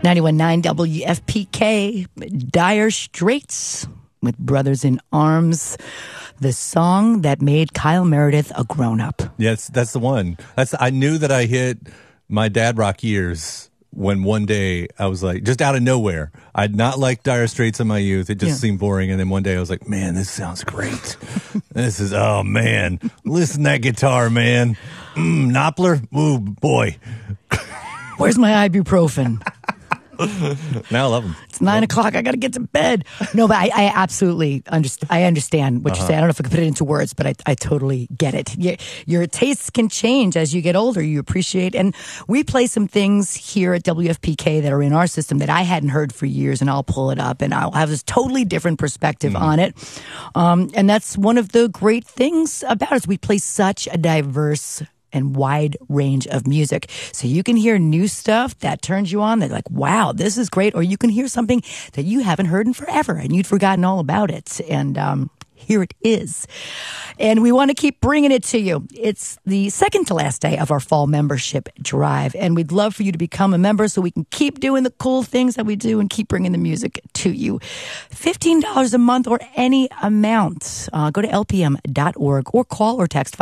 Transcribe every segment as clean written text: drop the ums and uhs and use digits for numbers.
91.9 WFPK, Dire Straits with Brothers in Arms, the song that made Kyle Meredith a grown-up. Yes, that's the one. I knew that I hit my dad rock years when one day I was like, just out of nowhere, I'd not liked Dire Straits in my youth. It just seemed boring. And then one day I was like, man, this sounds great. Oh man, listen to that guitar, man. Knopfler, ooh, boy. Where's my ibuprofen? Now I love them. It's 9 o'clock. I got to get to bed. No, but I absolutely understand. I understand what you're saying. I don't know if I could put it into words, but I totally get it. Your tastes can change as you get older. You appreciate. And we play some things here at WFPK that are in our system that I hadn't heard for years, and I'll pull it up and I'll have this totally different perspective on it. And that's one of the great things about us. We play such a diverse and wide range of music. So you can hear new stuff that turns you on. They're like, wow, this is great. Or you can hear something that you haven't heard in forever and you'd forgotten all about it. And here it is. And we want to keep bringing it to you. It's the second to last day of our fall membership drive. And we'd love for you to become a member so we can keep doing the cool things that we do and keep bringing the music to you. $15 a month or any amount. Go to lpm.org or call or text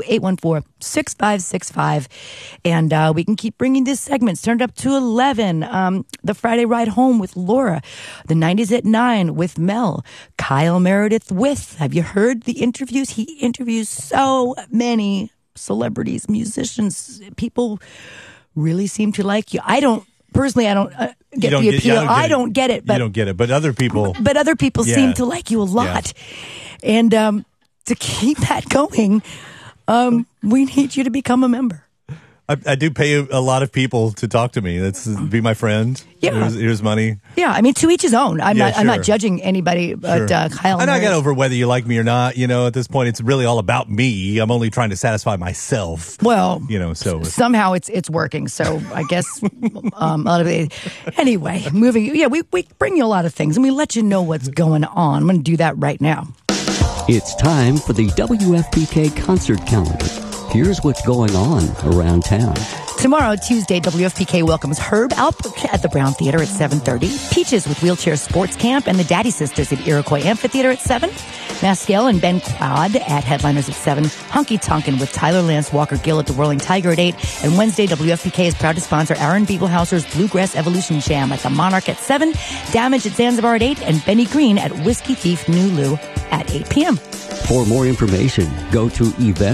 502-814-6565. And we can keep bringing these segments. Turned up to 11. The Friday Ride Home with Laura. The 90s at 9 with Mel. Kyle Meredith with. Have you heard the interviews? He interviews so many celebrities, musicians. People really seem to like you. I don't get the appeal. I don't get it. But you don't get it. But other people. But other people seem to like you a lot. Yeah. And to keep that going, we need you to become a member. I do pay a lot of people to talk to me. That's be my friend. Yeah. Here's money. Yeah, I mean, to each his own. I'm not judging anybody, but Kyle. And I get over whether you like me or not. At this point, it's really all about me. I'm only trying to satisfy myself. Well, so somehow it's working. So I guess a lot of it. Anyway, moving. Yeah, we bring you a lot of things, and we let you know what's going on. I'm going to do that right now. It's time for the WFPK concert calendar. Here's what's going on around town. Tomorrow, Tuesday, WFPK welcomes Herb Alpert at the Brown Theater at 7:30. Peaches with Wheelchair Sports Camp and the Daddy Sisters at Iroquois Amphitheater at 7. Maskell and Ben Cloud at Headliners at 7. Honky Tonkin' with Tyler Lance Walker Gill at the Whirling Tiger at 8. And Wednesday, WFPK is proud to sponsor Aaron Biegelhauser's Bluegrass Evolution Jam at the Monarch at 7. Damage at Zanzibar at 8. And Benny Green at Whiskey Thief Nulu at 8 p.m. For more information, go to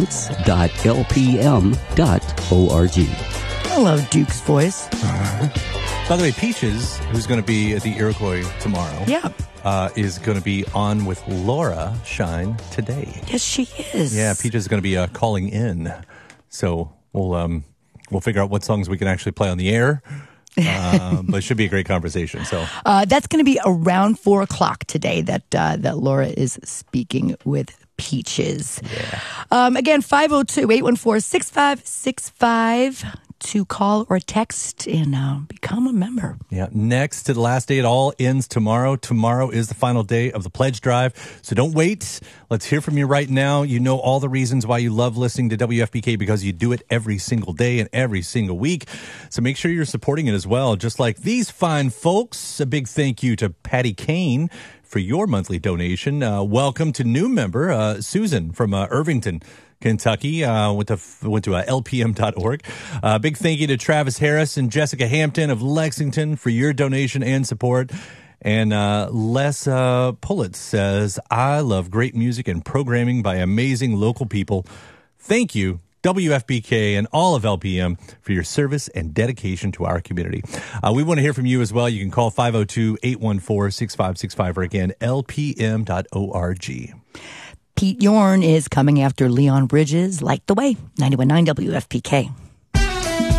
events.lpm.org. I love Duke's voice. By the way, Peaches, who's going to be at the Iroquois tomorrow, is going to be on with Laura Shine today. Yes, she is. Yeah, Peaches is going to be calling in, so we'll figure out what songs we can actually play on the air. But it should be a great conversation. So that's going to be around 4:00 today that Laura is speaking with Peaches. Yeah. Again, 502-814-6565 to call or text and become a member. Yeah. Next to the last day, it all ends tomorrow. Tomorrow is the final day of the pledge drive. So don't wait. Let's hear from you right now. You know all the reasons why you love listening to WFPK because you do it every single day and every single week. So make sure you're supporting it as well. Just like these fine folks. A big thank you to Patty Kane for your monthly donation. Welcome to new member, Susan from Irvington, Kentucky. Went to lpm.org. Big thank you to Travis Harris and Jessica Hampton of Lexington for your donation and support. And Les Pulitz says, I love great music and programming by amazing local people. Thank you, WFPK and all of LPM, for your service and dedication to our community. We want to hear from you as well. You can call 502-814-6565 or again, lpm.org. Pete Yorn is coming after Leon Bridges, Like the Way, 91.9 WFPK.